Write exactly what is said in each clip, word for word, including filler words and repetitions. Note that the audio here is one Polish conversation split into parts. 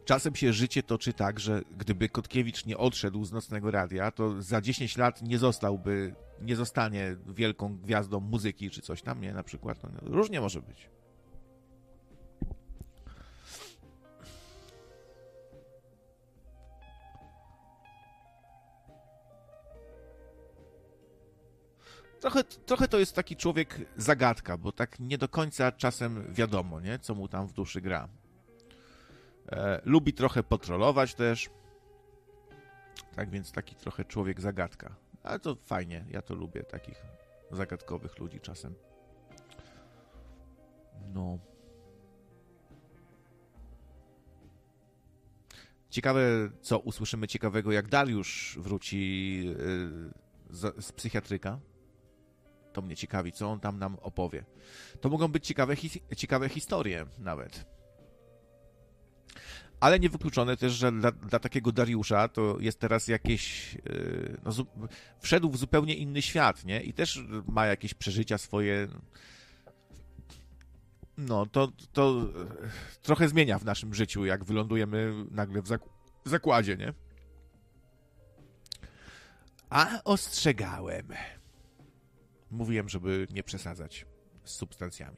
czasem się życie toczy tak, że gdyby Kotkiewicz nie odszedł z Nocnego Radia, to za dziesięć lat nie zostałby, nie zostanie wielką gwiazdą muzyki czy coś tam, nie? Na przykład. No, różnie może być. Trochę, trochę to jest taki człowiek zagadka, bo tak nie do końca czasem wiadomo, nie? Co mu tam w duszy gra. E, lubi trochę potrolować też. Tak więc taki trochę człowiek zagadka. Ale to fajnie, ja to lubię, takich zagadkowych ludzi czasem. No. Ciekawe, co usłyszymy ciekawego, jak Dariusz wróci yy, z, z psychiatryka. To mnie ciekawi, co on tam nam opowie. To mogą być ciekawe, his- ciekawe historie nawet. Ale niewykluczone też, że dla, dla takiego Dariusza to jest teraz jakieś... Yy, no, zu, wszedł w zupełnie inny świat, nie? I też ma jakieś przeżycia swoje. No, to, to trochę zmienia w naszym życiu, jak wylądujemy nagle w zak- zakładzie, nie? A ostrzegałem. Mówiłem, żeby nie przesadzać z substancjami.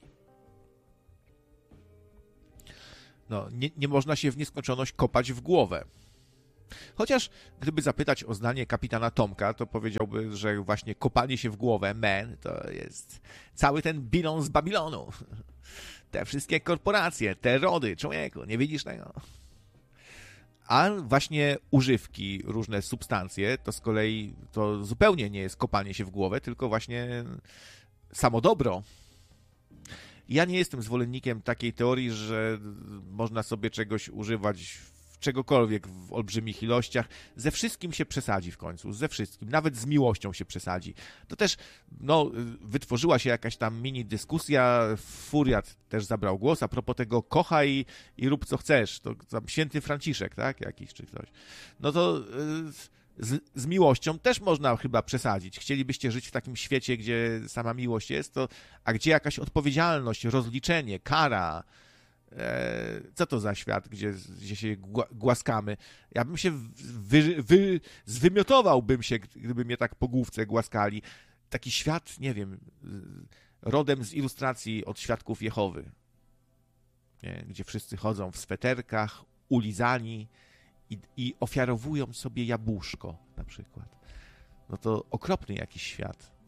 No, nie, nie można się w nieskończoność kopać w głowę. Chociaż, gdyby zapytać o zdanie kapitana Tomka, to powiedziałby, że właśnie kopanie się w głowę, man, to jest cały ten bilon z Babilonu. Te wszystkie korporacje, te rody, człowieku, nie widzisz tego? A właśnie używki, różne substancje, to z kolei to zupełnie nie jest kopanie się w głowę, tylko właśnie samo dobro. Ja nie jestem zwolennikiem takiej teorii, że można sobie czegoś używać, czegokolwiek w olbrzymich ilościach. Ze wszystkim się przesadzi w końcu, ze wszystkim, nawet z miłością się przesadzi. To też, no, wytworzyła się jakaś tam mini dyskusja, Furiat też zabrał głos a propos tego kochaj i rób co chcesz, to tam święty Franciszek, tak, jakiś czy ktoś. No to z, z miłością też można chyba przesadzić. Chcielibyście żyć w takim świecie, gdzie sama miłość jest, to, a gdzie jakaś odpowiedzialność, rozliczenie, kara. Co to za świat, gdzie, gdzie się głaskamy? Ja bym się wy, wy, zwymiotowałbym się, gdyby mnie tak po główce głaskali. Taki świat, nie wiem, rodem z ilustracji od Świadków Jehowy, nie? Gdzie wszyscy chodzą w sweterkach, ulizani i, i ofiarowują sobie jabłuszko na przykład. No to okropny jakiś świat.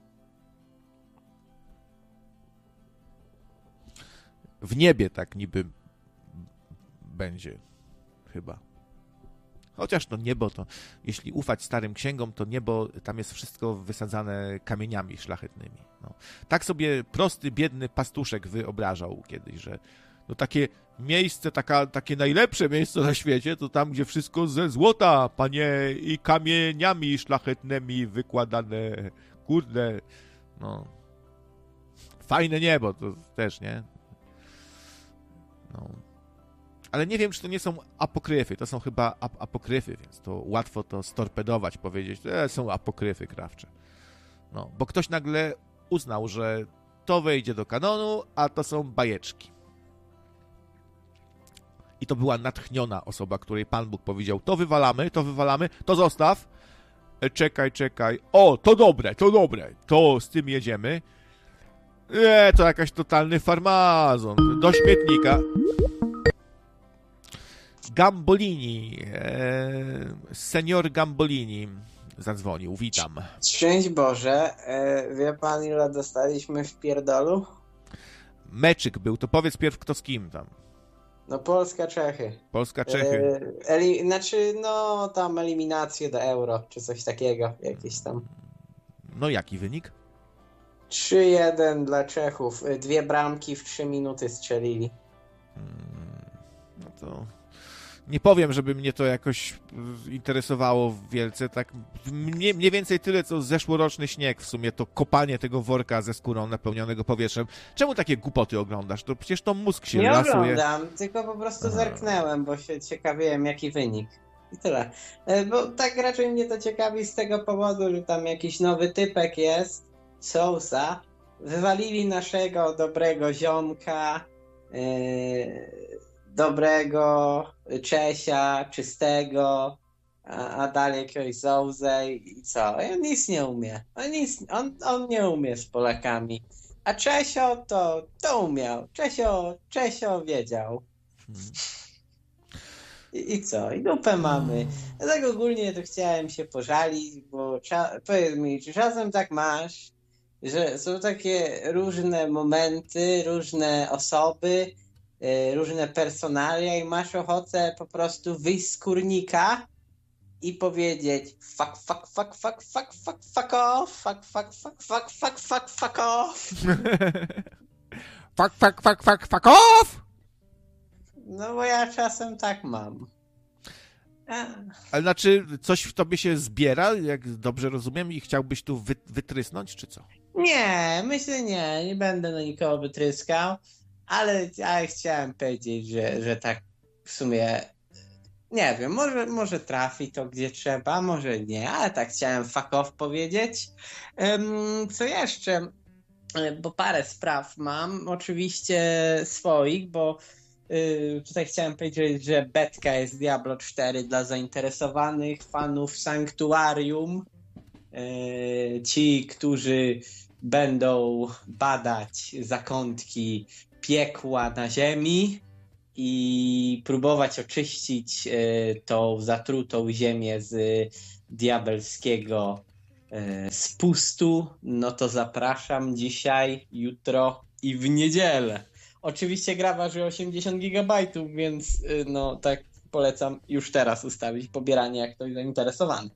W niebie tak niby będzie chyba. Chociaż to niebo to, jeśli ufać starym księgom, to niebo, tam jest wszystko wysadzane kamieniami szlachetnymi. No. Tak sobie prosty, biedny pastuszek wyobrażał kiedyś, że no takie miejsce, taka, takie najlepsze miejsce na świecie, to tam, gdzie wszystko ze złota, panie, i kamieniami szlachetnymi wykładane. Kurde, no. Fajne niebo, to też, nie? No. Ale nie wiem, czy to nie są apokryfy. To są chyba ap- apokryfy, więc to łatwo to storpedować, powiedzieć, że są apokryfy krawcze. No, bo ktoś nagle uznał, że to wejdzie do kanonu, a to są bajeczki. I to była natchniona osoba, której Pan Bóg powiedział, to wywalamy, to wywalamy, to zostaw. E, czekaj, czekaj. O, to dobre, to dobre. To z tym jedziemy. Nie, to jakaś totalny farmazon. Do śmietnika. Gambolini. E, senior Gambolini zadzwonił. Witam. Szczęść Boże. E, wie pan, ile dostaliśmy w pierdolu? Meczyk był. To powiedz pierw, kto z kim tam. No Polska, Czechy. Polska, Czechy. E, eli- znaczy, no tam eliminację do euro, czy coś takiego. Jakieś tam. No jaki wynik? trzy jeden dla Czechów. Dwie bramki w trzy minuty strzelili. No to nie powiem, żeby mnie to jakoś interesowało wielce. Tak mniej, mniej więcej tyle, co zeszłoroczny śnieg w sumie, to kopanie tego worka ze skórą napełnionego powietrzem. Czemu takie głupoty oglądasz? To przecież to mózg się Nie lasuje. oglądam, tylko po prostu Aha. zerknęłem, bo się ciekawiłem, jaki wynik. I tyle. E, Bo tak raczej mnie to ciekawi z tego powodu, że tam jakiś nowy typek jest, Sousa. Wywalili naszego dobrego ziomka. Yy, dobrego Czesia, czystego, a, a dalej jakiegoś Zołzę i co? On nic nie umie. On, nic, on, on nie umie z Polakami. A Czesio to, to umiał. Czesio, Czesio wiedział. Hmm. I, I co? I dupę mamy. Ja tak ogólnie to chciałem się pożalić, bo cza- powiedz mi, czy czasem tak masz, że są takie różne momenty, różne osoby, yy, różne personalia i masz ochotę po prostu wyjść z kurnika i powiedzieć fuck, fuck, fuck, fuck, fuck, fuck, fuck off, fuck, fuck, fuck, fuck, fuck, fuck, fuck off. Fuck, fuck, fuck, fuck, fuck off! No bo ja czasem tak mam. A. Ale znaczy, coś w tobie się zbiera, jak dobrze rozumiem, i chciałbyś tu wy, wytrysnąć, czy co? Nie, myślę nie, nie będę na nikogo wytryskał, ale ja chciałem powiedzieć, że, że tak w sumie, nie wiem, może, może trafi to gdzie trzeba, może nie, ale tak chciałem fuck off powiedzieć. Um, co jeszcze? Bo parę spraw mam, oczywiście swoich, bo Yy, tutaj chciałem powiedzieć, że betka jest Diablo cztery dla zainteresowanych fanów Sanktuarium. Yy, ci, którzy będą badać zakątki piekła na ziemi i próbować oczyścić yy, tą zatrutą ziemię z diabelskiego yy, spustu, no to zapraszam dzisiaj, jutro i w niedzielę. Oczywiście gra waży osiemdziesiąt gigabajtów, więc no tak polecam już teraz ustawić pobieranie, jak ktoś zainteresowany.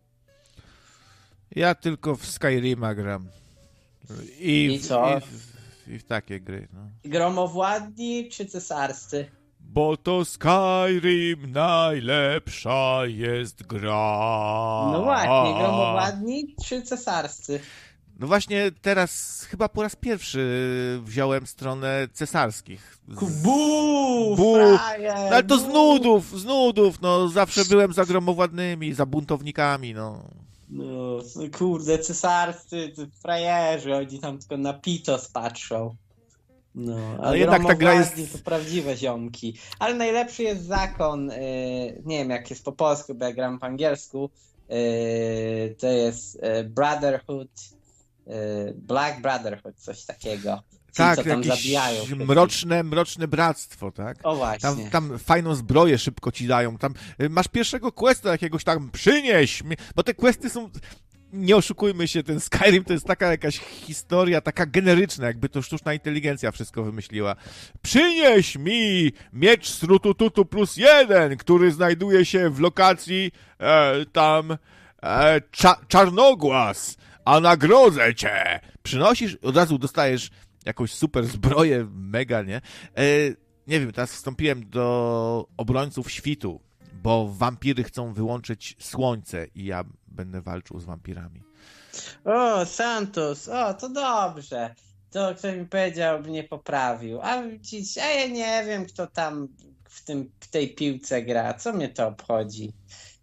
Ja tylko w Skyrima gram. I, I co? I w, i w takie gry. No. Gromowładni czy cesarscy? Bo to Skyrim najlepsza jest gra. No właśnie, gromowładni czy cesarscy? No właśnie teraz chyba po raz pierwszy wziąłem stronę cesarskich. Buu, Bu, frajer, no ale to z buu. nudów, z nudów, no zawsze byłem za gromowładnymi, za buntownikami, no. No kurde, cesarscy, frajerzy, oni tam tylko na pitos patrzą. No, a ale jednak ta gra jest... to prawdziwe ziomki. Ale najlepszy jest zakon, yy, nie wiem jak jest po polsku, bo ja gram po angielsku, yy, to jest yy, Brotherhood, yy, Black Brotherhood, coś takiego. Ci, tak, co tam jakieś zabijają. mroczne, mroczne bractwo, tak? O właśnie. Tam, tam fajną zbroję szybko ci dają, tam y, masz pierwszego questa jakiegoś tam, przynieś mi, bo te questy są... Nie oszukujmy się, ten Skyrim to jest taka jakaś historia, taka generyczna, jakby to sztuczna inteligencja wszystko wymyśliła. Przynieś mi miecz z Rutututu plus jeden, który znajduje się w lokacji e, tam e, cza, Czarnogłaz, a nagrodzę cię. Przynosisz, od razu dostajesz jakąś super zbroję, mega, nie? E, nie wiem, teraz wstąpiłem do obrońców świtu, bo wampiry chcą wyłączyć słońce i ja będę walczył z wampirami. O, Santos, o, to dobrze. To ktoś mi powiedział, by nie poprawił. A, dziś, a ja nie wiem, kto tam w, tym, w tej piłce gra. Co mnie to obchodzi?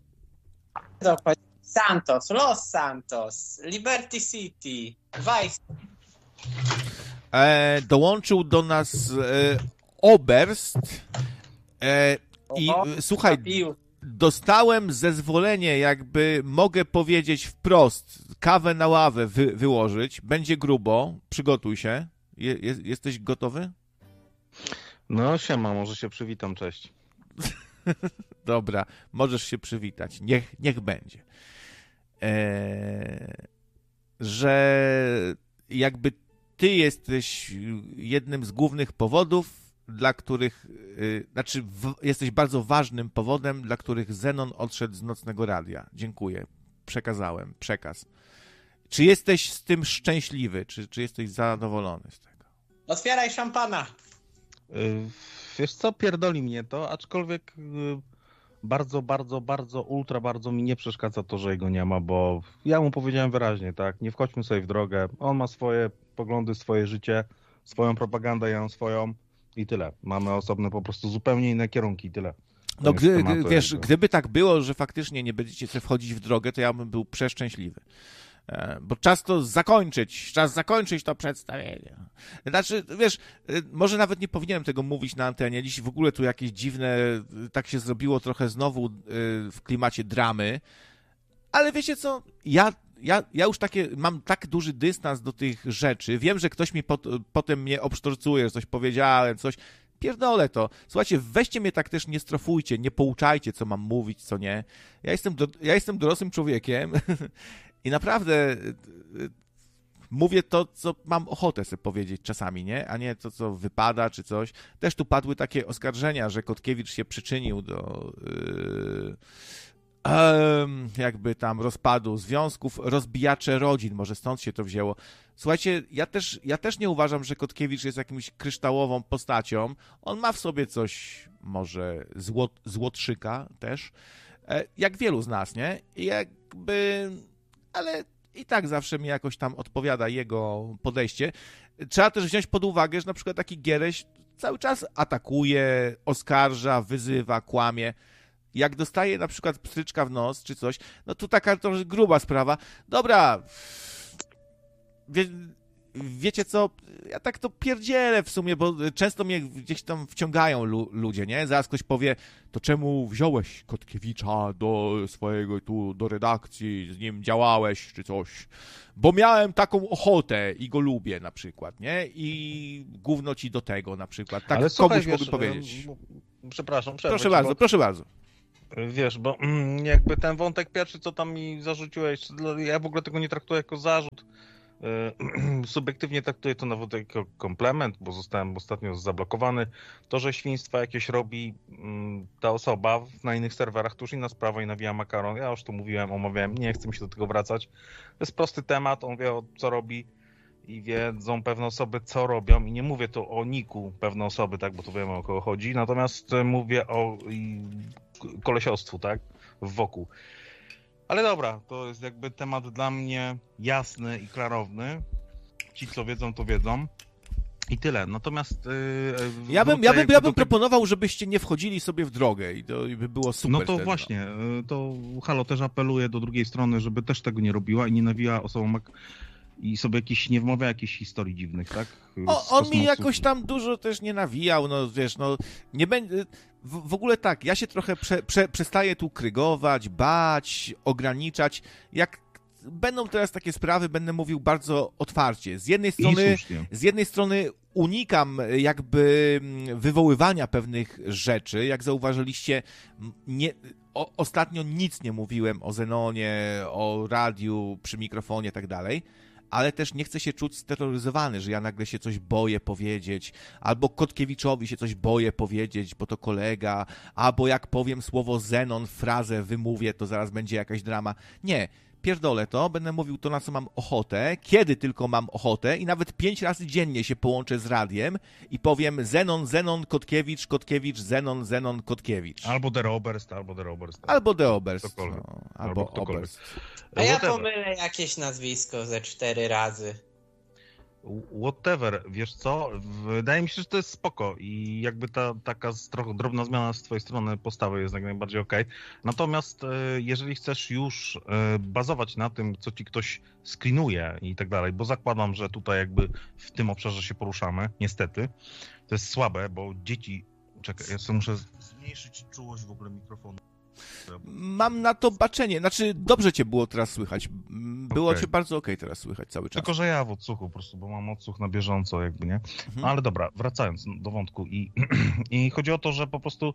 To obchodzi Santos, Los Santos, Liberty City, Vice. E, dołączył do nas e, Oberst e, i Oho, e, słuchaj, zabił. dostałem zezwolenie, jakby mogę powiedzieć wprost, kawę na ławę wy, wyłożyć. Będzie grubo, przygotuj się. Je, jest, jesteś gotowy? No siema, może się przywitam, cześć. Dobra, możesz się przywitać. Niech, niech będzie. E, że jakby ty jesteś jednym z głównych powodów, dla których, yy, znaczy w, jesteś bardzo ważnym powodem, dla których Zenon odszedł z Nocnego Radia. Dziękuję. Przekazałem. Przekaz. Czy jesteś z tym szczęśliwy? Czy, czy jesteś zadowolony z tego? Otwieraj szampana. Yy, wiesz co, pierdoli mnie to, aczkolwiek yy, bardzo, bardzo, bardzo, ultra bardzo mi nie przeszkadza to, że jego nie ma, bo ja mu powiedziałem wyraźnie, tak, nie wchodźmy sobie w drogę, on ma swoje poglądy, swoje życie, swoją propagandę, ja mam swoją i tyle. Mamy osobne po prostu zupełnie inne kierunki i tyle. No gdy, gdy, wiesz, jakby. gdyby tak było, że faktycznie nie będziecie sobie wchodzić w drogę, to ja bym był przeszczęśliwy. Bo czas to zakończyć, czas zakończyć to przedstawienie. Znaczy, wiesz, może nawet nie powinienem tego mówić na antenie, dziś w ogóle tu jakieś dziwne, tak się zrobiło trochę znowu w klimacie dramy, ale wiecie co, ja, ja, ja już takie, mam tak duży dystans do tych rzeczy, wiem, że ktoś mi pot, potem mnie obsztorcuje, że coś powiedziałem, coś, pierdolę to. Słuchajcie, weźcie mnie tak też, nie strofujcie, nie pouczajcie, co mam mówić, co nie. Ja jestem, do, ja jestem dorosłym człowiekiem i naprawdę mówię to, co mam ochotę sobie powiedzieć czasami, nie? A nie to, co wypada, czy coś. Też tu padły takie oskarżenia, że Kotkiewicz się przyczynił do yy, um, jakby tam rozpadu związków, rozbijacze rodzin, może stąd się to wzięło. Słuchajcie, ja też, ja też nie uważam, że Kotkiewicz jest jakimś kryształową postacią. On ma w sobie coś, może złot, złotrzyka też, jak wielu z nas, nie? I jakby, ale i tak zawsze mi jakoś tam odpowiada jego podejście. Trzeba też wziąć pod uwagę, że na przykład taki Giereś cały czas atakuje, oskarża, wyzywa, kłamie. Jak dostaje na przykład pstryczka w nos czy coś, no to taka to gruba sprawa. Dobra, wie, wiecie co, ja tak to pierdzielę w sumie, bo często mnie gdzieś tam wciągają lu, ludzie, nie? Zaraz ktoś powie, to czemu wziąłeś Kotkiewicza do swojego tu, do redakcji, z nim działałeś czy coś? Bo miałem taką ochotę i go lubię na przykład, nie? I gówno ci do tego na przykład. Tak ale komuś słuchaj, mogę wiesz, powiedzieć. Przepraszam, Proszę ci, bardzo, bo... proszę bardzo. Wiesz, bo mm, jakby ten wątek pierwszy, co tam mi zarzuciłeś, ja w ogóle tego nie traktuję jako zarzut. Subiektywnie traktuję to nawet jako komplement, bo zostałem ostatnio zablokowany. To, że świństwa jakieś robi ta osoba na innych serwerach, to już inna sprawa i nawija makaron. Ja już to mówiłem, omawiałem, nie chcę mi się do tego wracać. To jest prosty temat, on wie, co robi i wiedzą pewne osoby, co robią. I nie mówię tu o niku pewne osoby, tak, bo to wiemy, o kogo chodzi. Natomiast mówię o kolesiostwu, tak, wokół. Ale dobra, to jest jakby temat dla mnie jasny i klarowny. Ci, co wiedzą, to wiedzą. I tyle. Natomiast... Yy, ja bym, ja bym, ja bym proponował, żebyście nie wchodzili sobie w drogę i to by było super. No to wtedy, właśnie, no. To Halo też apeluje do drugiej strony, żeby też tego nie robiła i nie nawijała osobom i sobie jakieś, nie wmawia jakichś historii dziwnych, tak? O, on mi jakoś tam dużo też nie nawijał, no wiesz, no nie będzie... W, w ogóle tak, ja się trochę prze, prze, przestaję tu krygować, bać, ograniczać. Jak będą teraz takie sprawy, będę mówił bardzo otwarcie. Z jednej strony, z jednej strony unikam jakby wywoływania pewnych rzeczy. Jak zauważyliście, nie, o, ostatnio nic nie mówiłem o Zenonie, o radiu, przy mikrofonie i tak dalej. Ale też nie chcę się czuć steroryzowany, że ja nagle się coś boję powiedzieć, albo Kotkiewiczowi się coś boję powiedzieć, bo to kolega, albo jak powiem słowo Zenon, frazę wymówię, to zaraz będzie jakaś drama. Nie, pierdolę to, będę mówił to, na co mam ochotę, kiedy tylko mam ochotę i nawet pięć razy dziennie się połączę z radiem i powiem Zenon, Zenon, Kotkiewicz, Kotkiewicz, Zenon, Zenon, Kotkiewicz. Albo Der Oberst, albo Der Oberst. Albo Der Oberst, no, albo, albo Oberst. A ja pomylę jakieś nazwisko ze cztery razy. Whatever, wiesz co, wydaje mi się, że to jest spoko i jakby ta taka trochę drobna zmiana z twojej strony postawy jest jak najbardziej okej. Natomiast jeżeli chcesz już bazować na tym, co ci ktoś screenuje i tak dalej, bo zakładam, że tutaj jakby w tym obszarze się poruszamy, niestety, to jest słabe, bo dzieci... Czekaj, ja sobie muszę zmniejszyć czułość w ogóle mikrofonu. Mam na to baczenie. Znaczy, dobrze cię było teraz słychać. Było okay. cię bardzo okej okay teraz słychać cały czas. Tylko, że ja w odsłuchu po prostu, bo mam odsłuch na bieżąco jakby, nie? Mhm. No, ale dobra, wracając do wątku. I, i chodzi o to, że po prostu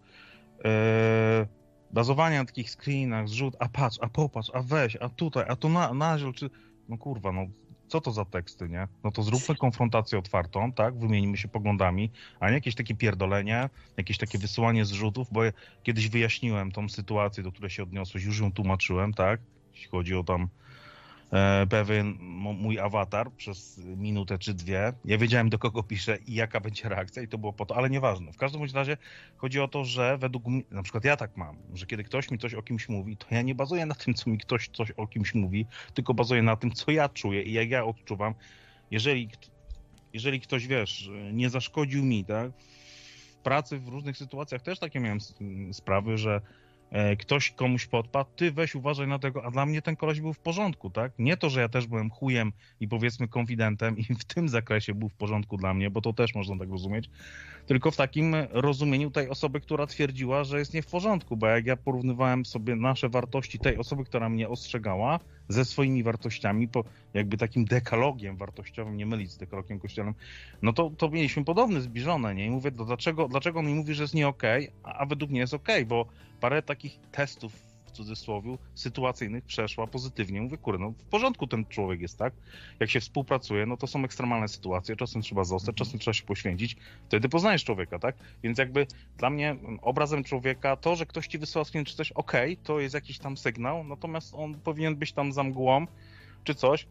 e, bazowanie na takich screenach, zrzut, a patrz, a popatrz, a weź, a tutaj, a tu na, naziol, czy... No kurwa, no co to za teksty, nie? No to zróbmy konfrontację otwartą, tak? Wymienimy się poglądami, a nie jakieś takie pierdolenie, jakieś takie wysyłanie zrzutów, bo ja kiedyś wyjaśniłem tą sytuację, do której się odniosłeś, już ją tłumaczyłem, tak? Jeśli chodzi o tam e, pewien mój awatar przez minutę czy dwie. Ja wiedziałem, do kogo piszę i jaka będzie reakcja i to było po to, ale nieważne. W każdym bądź razie chodzi o to, że według mnie, na przykład ja tak mam, że kiedy ktoś mi coś o kimś mówi, to ja nie bazuję na tym, co mi ktoś coś o kimś mówi, tylko bazuję na tym, co ja czuję i jak ja odczuwam. Jeżeli, jeżeli ktoś, wiesz, nie zaszkodził mi, tak? W pracy, w różnych sytuacjach też takie miałem sprawy, że ktoś komuś podpadł, ty weź uważaj na tego, a dla mnie ten koleś był w porządku, tak? Nie to, że ja też byłem chujem i powiedzmy konfidentem i w tym zakresie był w porządku dla mnie, bo to też można tak rozumieć, tylko w takim rozumieniu tej osoby, która twierdziła, że jest nie w porządku, bo jak ja porównywałem sobie nasze wartości tej osoby, która mnie ostrzegała, ze swoimi wartościami, po jakby takim dekalogiem wartościowym, nie mylić z dekalogiem kościelnym, no to, to mieliśmy podobne, zbliżone, nie? I mówię, to dlaczego, dlaczego on mi mówi, że jest nie okej, okay, a, a według mnie jest okej, okay, bo parę takich testów, w cudzysłowie, sytuacyjnych przeszła pozytywnie. Mówię, kurde, no w porządku ten człowiek jest, tak? Jak się współpracuje, no to są ekstremalne sytuacje, czasem trzeba zostać, czasem trzeba się poświęcić, wtedy poznajesz człowieka, tak? Więc jakby dla mnie obrazem człowieka, to, że ktoś ci wysyła screen czy coś, okej, okay, to jest jakiś tam sygnał, natomiast on powinien być tam za mgłą, czy coś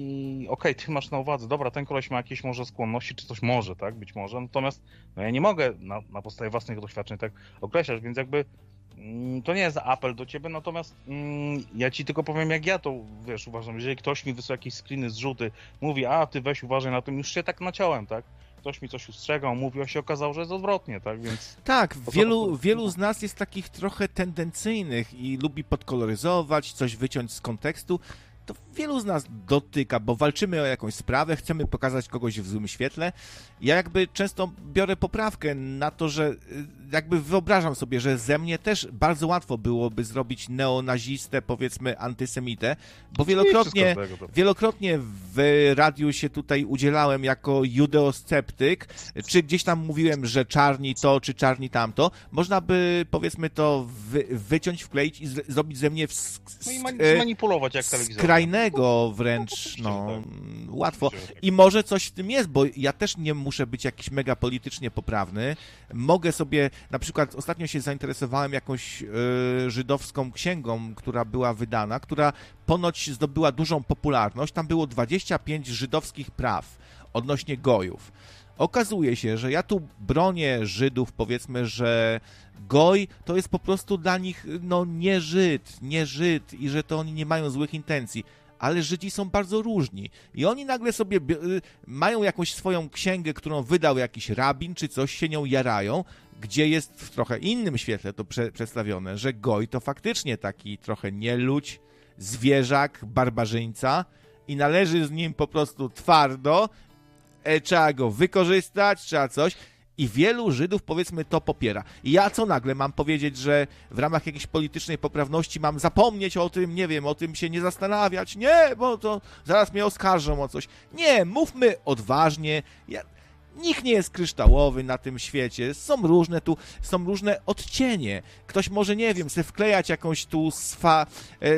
i okej, okay, ty masz na uwadze, dobra, ten koleś ma jakieś może skłonności, czy coś może, tak, być może, natomiast no ja nie mogę na, na podstawie własnych doświadczeń tak określać, więc jakby mm, to nie jest apel do ciebie, natomiast mm, ja ci tylko powiem, jak ja to, wiesz, uważam, jeżeli ktoś mi wysyła jakieś screeny, zrzuty, mówi, a ty weź uważaj na tym, już się tak naciąłem, tak, ktoś mi coś ustrzegał, mówił, a się okazało, że jest odwrotnie, tak, więc... Tak, wielu, wielu z nas jest takich trochę tendencyjnych i lubi podkoloryzować, coś wyciąć z kontekstu. To wielu z nas dotyka, bo walczymy o jakąś sprawę, chcemy pokazać kogoś w złym świetle. Ja jakby często biorę poprawkę na to, że jakby wyobrażam sobie, że ze mnie też bardzo łatwo byłoby zrobić neonazistę, powiedzmy antysemitę, bo wielokrotnie, wielokrotnie w radiu się tutaj udzielałem jako judeosceptyk, czy gdzieś tam mówiłem, że czarni to, czy czarni tamto. Można by, powiedzmy, to wy, wyciąć, wkleić i z, zrobić ze mnie w, no i manipulować jak telewizor. Skrajnego wręcz, no, łatwo. I może coś w tym jest, bo ja też nie muszę być jakiś mega politycznie poprawny. Mogę sobie, na przykład ostatnio się zainteresowałem jakąś y, żydowską księgą, która była wydana, która ponoć zdobyła dużą popularność. Tam było dwadzieścia pięć żydowskich praw odnośnie gojów. Okazuje się, że ja tu bronię Żydów, powiedzmy, że goj to jest po prostu dla nich, no, nie Żyd, nie Żyd i że to oni nie mają złych intencji, ale Żydzi są bardzo różni i oni nagle sobie mają jakąś swoją księgę, którą wydał jakiś rabin czy coś, się nią jarają, gdzie jest w trochę innym świetle to prze- przedstawione, że goj to faktycznie taki trochę nieludź, zwierzak, barbarzyńca i należy z nim po prostu twardo, e, trzeba go wykorzystać, trzeba coś. I wielu Żydów, powiedzmy, to popiera. I ja co nagle mam powiedzieć, że w ramach jakiejś politycznej poprawności mam zapomnieć o tym, nie wiem, o tym się nie zastanawiać? Nie, bo to zaraz mnie oskarżą o coś. Nie, mówmy odważnie. Ja... Nikt nie jest kryształowy na tym świecie. Są różne tu, są różne odcienie. Ktoś może, nie wiem, se wklejać jakąś tu swa,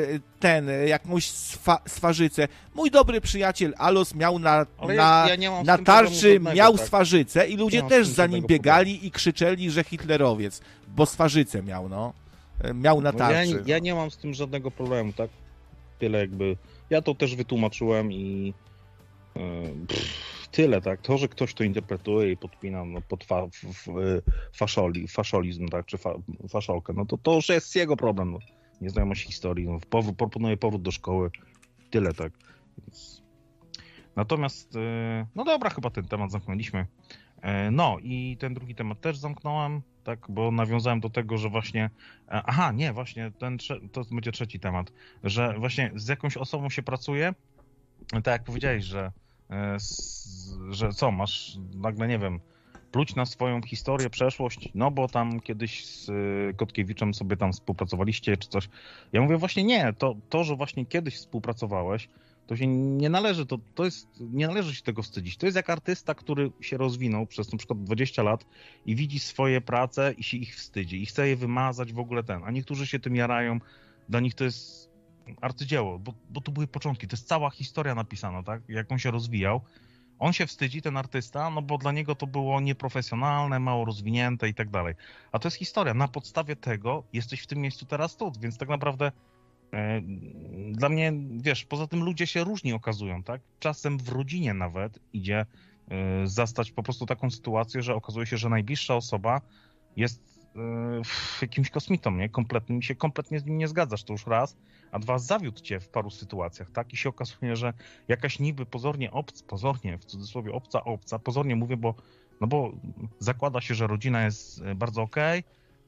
ten, jakąś swa, swarzycę. Mój dobry przyjaciel Alos miał na, na, ja, ja na tarczy żadnego, miał tak? swarzycę i ludzie też za nim biegali problemu. I krzyczeli, że hitlerowiec, bo swarzycę miał, no. Miał na tarczy. Ja, ja nie mam z tym żadnego problemu, tak? Tyle jakby... Ja to też wytłumaczyłem i... Yy, pff. Tyle, tak. To, że ktoś to interpretuje i podpina no, pod fa, f, faszoli, faszolizm, tak, czy fa, faszolkę, no to to już jest jego problem. No. Nieznajomość historii. No, powrót, proponuje powrót do szkoły. Tyle, tak. Więc... Natomiast, no dobra, chyba ten temat zamknęliśmy. No i ten drugi temat też zamknąłem, tak, bo nawiązałem do tego, że właśnie, aha, nie, właśnie, ten, to będzie trzeci temat, że właśnie z jakąś osobą się pracuje, tak jak powiedziałeś, że że co, masz nagle, nie wiem, pluć na swoją historię, przeszłość, no bo tam kiedyś z Kotkiewiczem sobie tam współpracowaliście, czy coś. Ja mówię właśnie nie, to, to że właśnie kiedyś współpracowałeś, to się nie należy, to, to jest, nie należy się tego wstydzić. To jest jak artysta, który się rozwinął przez na przykład dwadzieścia lat i widzi swoje prace i się ich wstydzi i chce je wymazać w ogóle ten, a niektórzy się tym jarają, dla nich to jest arcydzieło, bo, bo to były początki, to jest cała historia napisana, tak, jak on się rozwijał. On się wstydzi, ten artysta, no bo dla niego to było nieprofesjonalne, mało rozwinięte i tak dalej. A to jest historia. Na podstawie tego jesteś w tym miejscu teraz tu, więc tak naprawdę e, dla mnie, wiesz, poza tym ludzie się różni okazują, tak? Czasem w rodzinie nawet idzie e, zastać po prostu taką sytuację, że okazuje się, że najbliższa osoba jest jakimś kosmitą, nie? Kompletnie, się kompletnie z nim nie zgadzasz, to już raz, a dwa, zawiódł cię w paru sytuacjach, tak? I się okazuje, że jakaś niby pozornie obca, pozornie, w cudzysłowie obca, obca, pozornie mówię, bo, no bo zakłada się, że rodzina jest bardzo okej,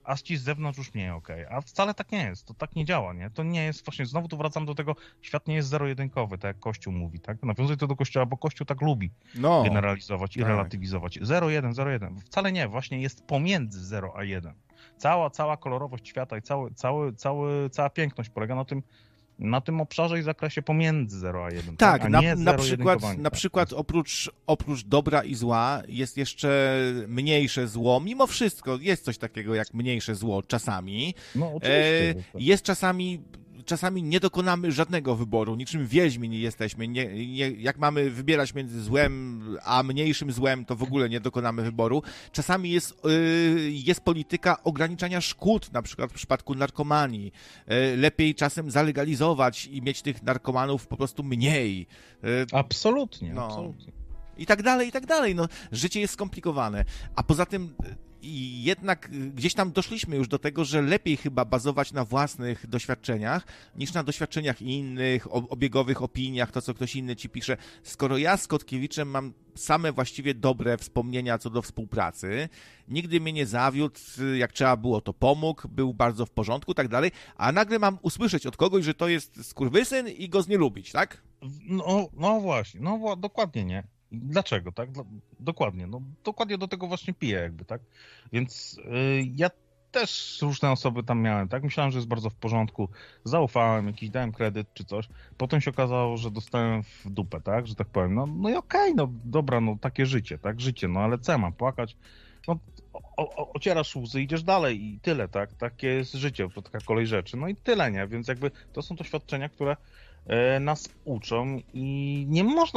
a ci z zewnątrz już mniej okej. Okay. A wcale tak nie jest, to tak nie działa, nie? To nie jest, właśnie znowu tu wracam do tego, świat nie jest zero-jedynkowy, tak jak Kościół mówi, tak? Nawiązuję to do Kościoła, bo Kościół tak lubi No, generalizować i tak. relatywizować. zero jeden, zero jeden. Wcale nie, właśnie jest pomiędzy zero a jeden. Cała, cała kolorowość świata i cały, cały, cały, cała piękność polega na tym, na tym obszarze i zakresie pomiędzy zero a jeden. Tak, a na, nie na przykład, zero-jedynkowanie, na tak. przykład oprócz, oprócz dobra i zła jest jeszcze mniejsze zło. Mimo wszystko jest coś takiego jak mniejsze zło czasami. No oczywiście. E, że tak. jest czasami, czasami nie dokonamy żadnego wyboru, niczym Wiedźmin nie jesteśmy. Nie, nie, jak mamy wybierać między złem a mniejszym złem, to w ogóle nie dokonamy wyboru. Czasami jest, y, jest polityka ograniczania szkód, na przykład w przypadku narkomanii. Y, lepiej czasem zalegalizować i mieć tych narkomanów po prostu mniej. Y, Absolutnie, No. absolutnie. I tak dalej, i tak dalej. No, życie jest skomplikowane. A poza tym i jednak gdzieś tam doszliśmy już do tego, że lepiej chyba bazować na własnych doświadczeniach, niż na doświadczeniach innych, obiegowych opiniach, to co ktoś inny ci pisze. Skoro ja z Kotkiewiczem mam same właściwie dobre wspomnienia co do współpracy, nigdy mnie nie zawiódł, jak trzeba było to pomógł, był bardzo w porządku, tak dalej, a nagle mam usłyszeć od kogoś, że to jest skurwysyn i go znielubić, tak? No, no właśnie, no wła- dokładnie nie. Dlaczego, tak? Dla- Dokładnie, no dokładnie do tego właśnie piję jakby, tak? Więc y, ja też różne osoby tam miałem, tak? Myślałem, że jest bardzo w porządku, zaufałem, jakiś dałem kredyt czy coś. Potem się okazało, że dostałem w dupę, tak? Że tak powiem, no, no i okej, no dobra, no takie życie, tak? Życie, no ale co ja mam płakać? No o, o, ocierasz łzy, idziesz dalej i tyle, tak? Takie jest życie, to taka kolej rzeczy, no i tyle, nie? Więc jakby to są doświadczenia, które e, nas uczą i nie można